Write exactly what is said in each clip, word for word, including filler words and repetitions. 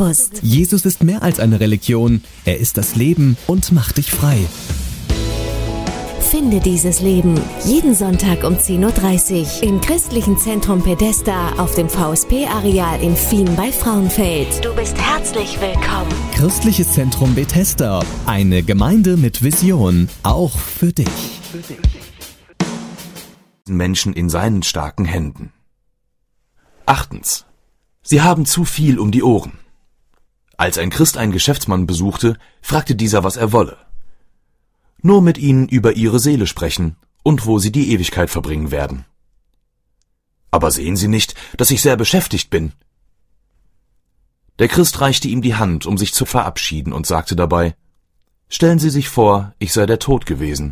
bewusst. Jesus ist mehr als eine Religion. Er ist das Leben und macht dich frei. Finde dieses Leben jeden Sonntag um zehn Uhr dreißig im Christlichen Zentrum Bethesda auf dem V S P-Areal in Fien bei Frauenfeld. Du bist herzlich willkommen. Christliches Zentrum Bethesda. Eine Gemeinde mit Vision. Auch für dich. Für dich. Menschen in seinen starken Händen. Achtens. Sie haben zu viel um die Ohren. Als ein Christ einen Geschäftsmann besuchte, fragte dieser, was er wolle. Nur mit ihnen über ihre Seele sprechen und wo sie die Ewigkeit verbringen werden. Aber sehen Sie nicht, dass ich sehr beschäftigt bin? Der Christ reichte ihm die Hand, um sich zu verabschieden, und sagte dabei: Stellen Sie sich vor, ich sei der Tod gewesen.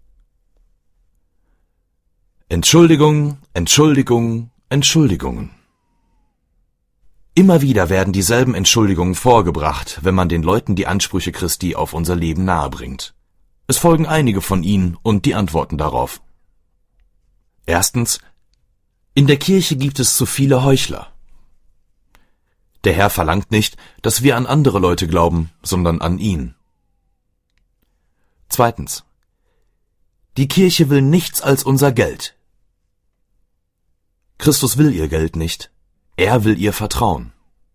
Entschuldigung, Entschuldigung, Entschuldigungen. Immer wieder werden dieselben Entschuldigungen vorgebracht, wenn man den Leuten die Ansprüche Christi auf unser Leben nahebringt. Es folgen einige von ihnen und die Antworten darauf. Erstens: In der Kirche gibt es zu viele Heuchler. Der Herr verlangt nicht, dass wir an andere Leute glauben, sondern an ihn. Zweitens: Die Kirche will nichts als unser Geld. Christus will ihr Geld nicht, er will ihr Vertrauen.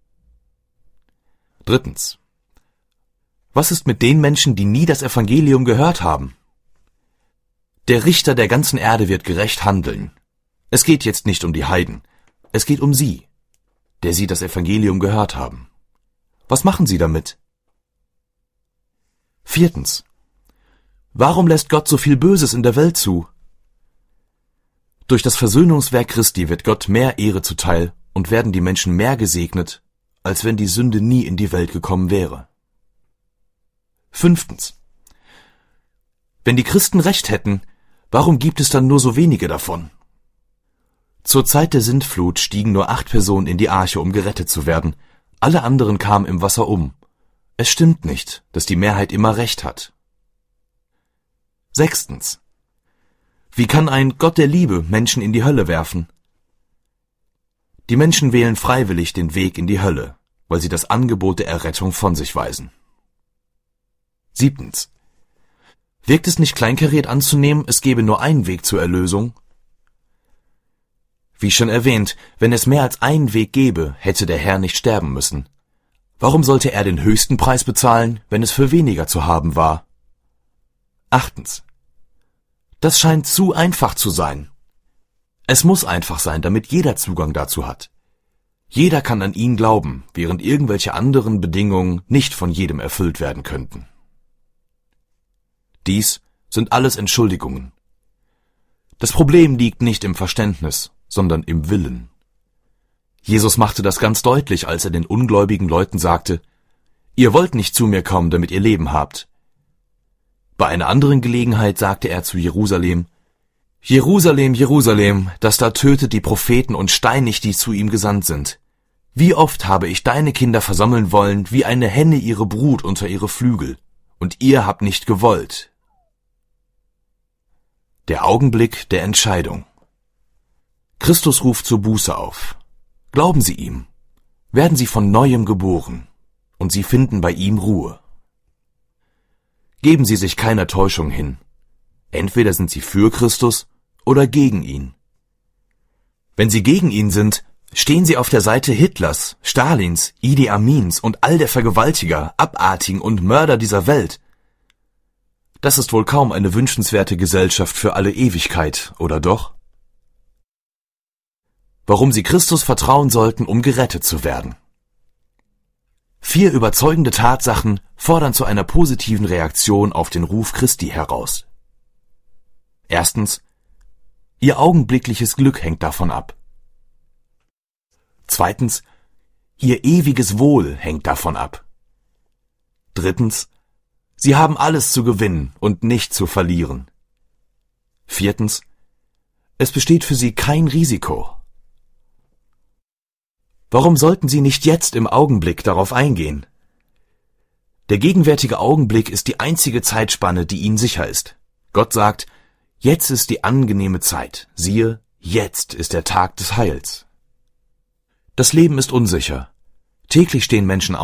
Drittens: Was ist mit den Menschen, die nie das Evangelium gehört haben? Der Richter der ganzen Erde wird gerecht handeln. Es geht jetzt nicht um die Heiden, es geht um sie, der sie das Evangelium gehört haben. Was machen sie damit? Viertens: Warum lässt Gott so viel Böses in der Welt zu? Durch das Versöhnungswerk Christi wird Gott mehr Ehre zuteil und werden die Menschen mehr gesegnet, als wenn die Sünde nie in die Welt gekommen wäre. Fünftens: Wenn die Christen recht hätten, warum gibt es dann nur so wenige davon? Zur Zeit der Sintflut stiegen nur acht Personen in die Arche, um gerettet zu werden. Alle anderen kamen im Wasser um. Es stimmt nicht, dass die Mehrheit immer recht hat. Sechstens: Wie kann ein Gott der Liebe Menschen in die Hölle werfen? Die Menschen wählen freiwillig den Weg in die Hölle, weil sie das Angebot der Errettung von sich weisen. Siebtens: Wirkt es nicht kleinkariert anzunehmen, es gebe nur einen Weg zur Erlösung? Wie schon erwähnt, wenn es mehr als einen Weg gäbe, hätte der Herr nicht sterben müssen. Warum sollte er den höchsten Preis bezahlen, wenn es für weniger zu haben war? Achtens: Das scheint zu einfach zu sein. Es muss einfach sein, damit jeder Zugang dazu hat. Jeder kann an ihn glauben, während irgendwelche anderen Bedingungen nicht von jedem erfüllt werden könnten. Dies sind alles Entschuldigungen. Das Problem liegt nicht im Verständnis, sondern im Willen. Jesus machte das ganz deutlich, als er den ungläubigen Leuten sagte: Ihr wollt nicht zu mir kommen, damit ihr Leben habt. Bei einer anderen Gelegenheit sagte er zu Jerusalem: Jerusalem, Jerusalem, das da tötet die Propheten und steinigt, die zu ihm gesandt sind. Wie oft habe ich deine Kinder versammeln wollen, wie eine Henne ihre Brut unter ihre Flügel, und ihr habt nicht gewollt. Der Augenblick der Entscheidung. Christus ruft zur Buße auf. Glauben Sie ihm, werden Sie von Neuem geboren, und Sie finden bei ihm Ruhe. Geben Sie sich keiner Täuschung hin. Entweder sind Sie für Christus oder gegen ihn. Wenn Sie gegen ihn sind, stehen Sie auf der Seite Hitlers, Stalins, Idi Amins und all der Vergewaltiger, Abartigen und Mörder dieser Welt. Das ist wohl kaum eine wünschenswerte Gesellschaft für alle Ewigkeit, oder doch? Warum Sie Christus vertrauen sollten, um gerettet zu werden. Vier überzeugende Tatsachen fordern zu einer positiven Reaktion auf den Ruf Christi heraus. Erstens: Ihr augenblickliches Glück hängt davon ab. Zweitens: Ihr ewiges Wohl hängt davon ab. Drittens: Sie haben alles zu gewinnen und nicht zu verlieren. Viertens: Es besteht für Sie kein Risiko. Warum sollten Sie nicht jetzt im Augenblick darauf eingehen? Der gegenwärtige Augenblick ist die einzige Zeitspanne, die Ihnen sicher ist. Gott sagt: Jetzt ist die angenehme Zeit. Siehe, jetzt ist der Tag des Heils. Das Leben ist unsicher. Täglich stehen Menschen